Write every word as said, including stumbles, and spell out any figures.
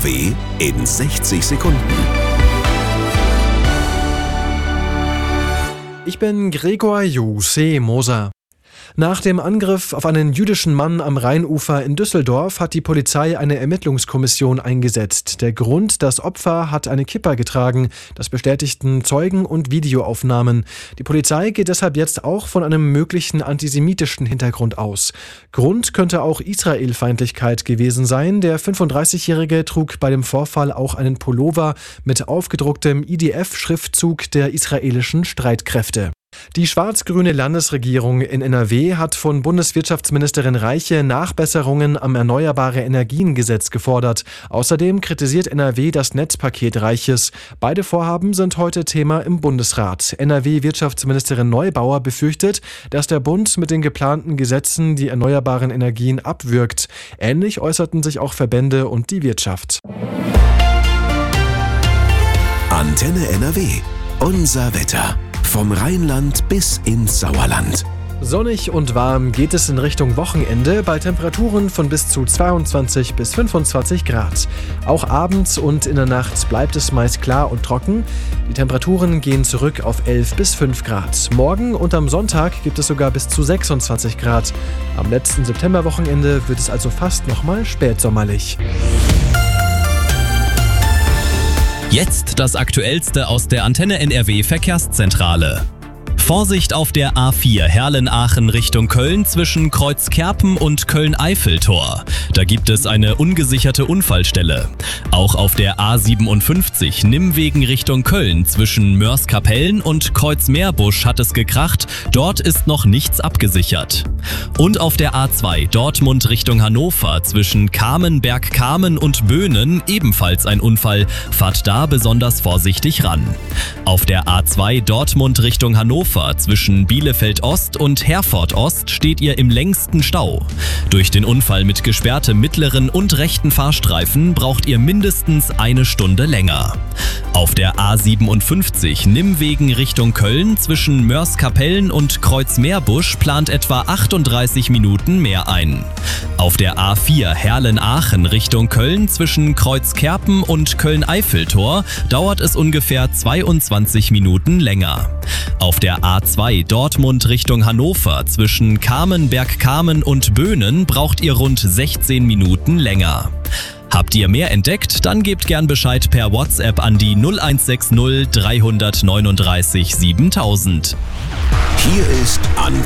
W in sechzig Sekunden. Ich bin Gregor Jose Moser. Nach dem Angriff auf einen jüdischen Mann am Rheinufer in Düsseldorf hat die Polizei eine Ermittlungskommission eingesetzt. Der Grund: Das Opfer hat eine Kippa getragen. Das bestätigten Zeugen und Videoaufnahmen. Die Polizei geht deshalb jetzt auch von einem möglichen antisemitischen Hintergrund aus. Grund könnte auch Israelfeindlichkeit gewesen sein. Der fünfunddreißigjährige trug bei dem Vorfall auch einen Pullover mit aufgedrucktem I D F-Schriftzug der israelischen Streitkräfte. Die schwarz-grüne Landesregierung in N R W hat von Bundeswirtschaftsministerin Reiche Nachbesserungen am Erneuerbare-Energien-Gesetz gefordert. Außerdem kritisiert N R W das Netzpaket Reiches. Beide Vorhaben sind heute Thema im Bundesrat. N R W-Wirtschaftsministerin Neubauer befürchtet, dass der Bund mit den geplanten Gesetzen die erneuerbaren Energien abwürgt. Ähnlich äußerten sich auch Verbände und die Wirtschaft. Antenne N R W. Unser Wetter. Vom Rheinland bis ins Sauerland. Sonnig und warm geht es in Richtung Wochenende bei Temperaturen von bis zu zweiundzwanzig bis fünfundzwanzig Grad. Auch abends und in der Nacht bleibt es meist klar und trocken. Die Temperaturen gehen zurück auf elf bis fünf Grad. Morgen und am Sonntag gibt es sogar bis zu sechsundzwanzig Grad. Am letzten Septemberwochenende wird es also fast nochmal spätsommerlich. Jetzt das Aktuellste aus der Antenne N R W Verkehrszentrale. Vorsicht auf der A vier Herlen-Aachen Richtung Köln zwischen Kreuzkerpen und Köln-Eiffeltor. Da gibt es eine ungesicherte Unfallstelle. Auch auf der A siebenundfünfzig Nimmwegen Richtung Köln zwischen Mörs-Kapellen und Kreuzmeerbusch hat es gekracht. Dort ist noch nichts abgesichert. Und auf der A zwei Dortmund Richtung Hannover zwischen Kamen-Bergkamen und Böhnen ebenfalls ein Unfall. Fahrt da besonders vorsichtig ran. Auf der A zwei Dortmund Richtung Hannover zwischen Bielefeld Ost und Herford Ost steht ihr im längsten Stau. Durch den Unfall mit gesperrtem mittleren und rechten Fahrstreifen braucht ihr mindestens eine Stunde länger. Auf der A siebenundfünfzig Nimmwegen Richtung Köln zwischen Mörs-Kapellen und Kreuzmeerbusch plant etwa achtunddreißig Minuten mehr ein. Auf der A vier Herlen-Aachen Richtung Köln zwischen Kreuzkerpen und Köln-Eiffeltor dauert es ungefähr zweiundzwanzig Minuten länger. Auf der A zwei Dortmund Richtung Hannover zwischen Kamen-Bergkamen und Böhnen braucht ihr rund sechzehn Minuten länger. Habt ihr mehr entdeckt? Dann gebt gern Bescheid per WhatsApp an die null eins sechs null drei neun drei siebentausend. Hier ist Antenne